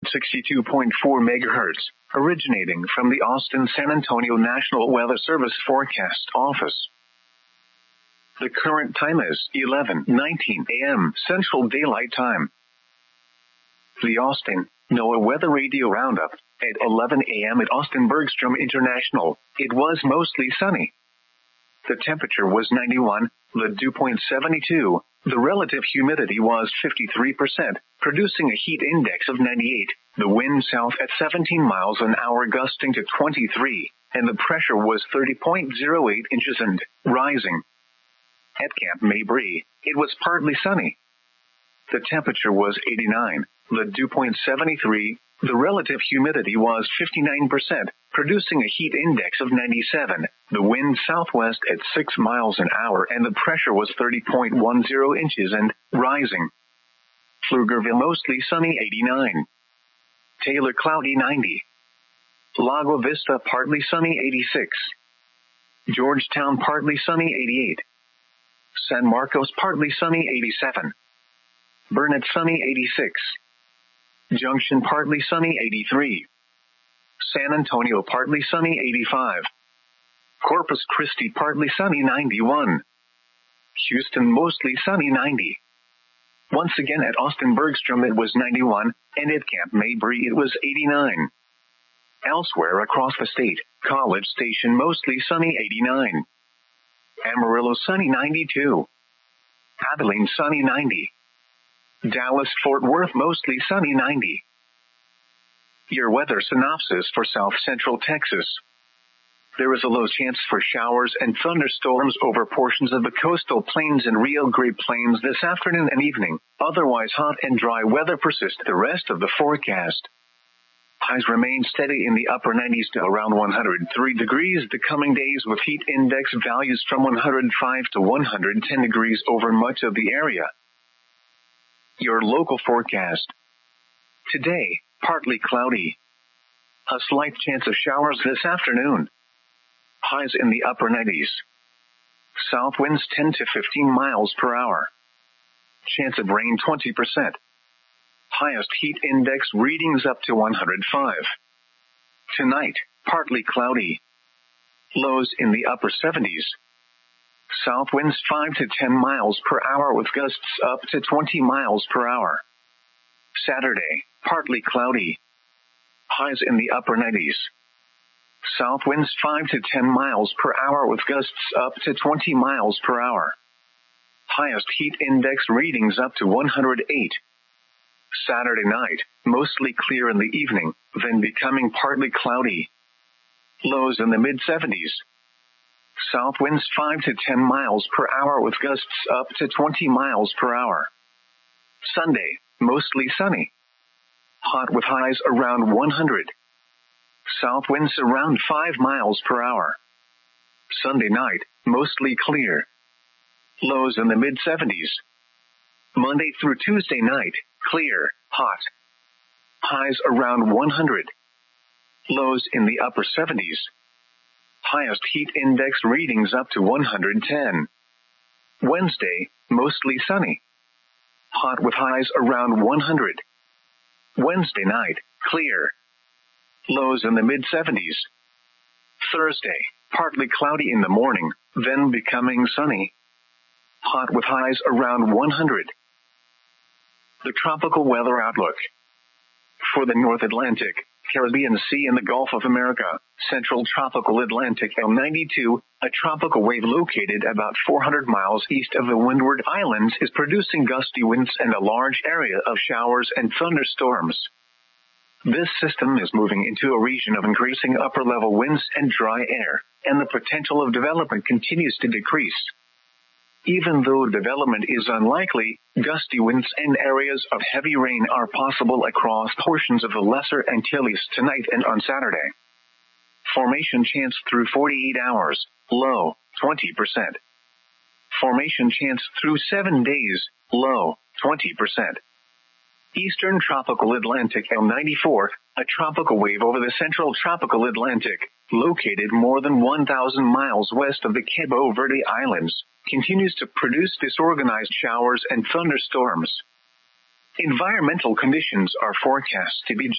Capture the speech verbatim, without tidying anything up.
sixty-two point four megahertz, originating from the Austin-San Antonio National Weather Service Forecast Office. The current time is eleven nineteen a m Central Daylight Time. The Austin NOAA Weather Radio Roundup. At eleven a m at Austin Bergstrom International, it was mostly sunny. The temperature was ninety-one, the dew point seventy-two, the relative humidity was fifty-three percent, producing a heat index of ninety-eight, the wind south at seventeen miles an hour gusting to twenty-three, and the pressure was thirty point zero eight inches and rising. At Camp Mabry, it was partly sunny. The temperature was eighty-nine, the dew point seventy-three, the relative humidity was fifty-nine percent, producing a heat index of ninety-seven, the wind southwest at six miles an hour and the pressure was thirty point one zero inches and rising. Pflugerville mostly sunny eighty-nine. Taylor cloudy ninety. Lago Vista partly sunny eighty-six. Georgetown partly sunny eighty-eight. San Marcos partly sunny eighty-seven. Burnett sunny eighty-six. Junction partly sunny eighty-three. San Antonio partly sunny eighty-five. Corpus Christi partly sunny ninety-one. Houston mostly sunny ninety. Once again at Austin Bergstrom it was ninety-one, and at Camp Mabry it was eighty-nine. Elsewhere across the state, College Station mostly sunny eighty-nine. Amarillo sunny ninety-two. Abilene sunny ninety. Dallas-Fort Worth mostly sunny ninety. Your weather synopsis for South Central Texas. There is a low chance for showers and thunderstorms over portions of the coastal plains and Rio Grande Plains this afternoon and evening. Otherwise hot and dry weather persists the rest of the forecast. Highs remain steady in the upper nineties to around one hundred three degrees the coming days with heat index values from one hundred five to one hundred ten degrees over much of the area. Your local forecast. Today, partly cloudy. A slight chance of showers this afternoon. Highs in the upper nineties. South winds ten to fifteen miles per hour. Chance of rain twenty percent. Highest heat index readings up to one hundred five. Tonight, partly cloudy. Lows in the upper seventies. South winds five to ten miles per hour with gusts up to twenty miles per hour. Saturday, partly cloudy. Highs in the upper nineties. South winds five to ten miles per hour with gusts up to twenty miles per hour. Highest heat index readings up to one hundred eight. Saturday night, mostly clear in the evening, then becoming partly cloudy. Lows in the mid seventies. South winds five to ten miles per hour with gusts up to twenty miles per hour. Sunday, mostly sunny. Hot with highs around one hundred. South winds around five miles per hour. Sunday night, mostly clear. Lows in the mid seventies. Monday through Tuesday night, clear, hot. Highs around one hundred. Lows in the upper seventies. Highest heat index readings up to one hundred ten. Wednesday, mostly sunny. Hot with highs around one hundred. Wednesday night, clear. Lows in the mid seventies. Thursday, partly cloudy in the morning, then becoming sunny. Hot with highs around one hundred. The tropical weather outlook. For the North Atlantic, Caribbean Sea and the Gulf of America, Central Tropical Atlantic L ninety-two, a tropical wave located about four hundred miles east of the Windward Islands is producing gusty winds and a large area of showers and thunderstorms. This system is moving into a region of increasing upper-level winds and dry air, and the potential of development continues to decrease. Even though development is unlikely, gusty winds and areas of heavy rain are possible across portions of the Lesser Antilles tonight and on Saturday. Formation chance through forty-eight hours, low, twenty percent. Formation chance through seven days, low, twenty percent. Eastern Tropical Atlantic L ninety-four, a tropical wave over the Central Tropical Atlantic, located more than one thousand miles west of the Cabo Verde Islands, continues to produce disorganized showers and thunderstorms. Environmental conditions are forecast to be